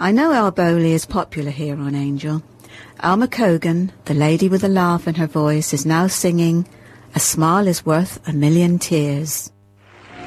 I know Al Bowley is popular here on Angel. Alma Cogan, the lady with a laugh in her voice, is now singing A Smile is Worth a Million Tears.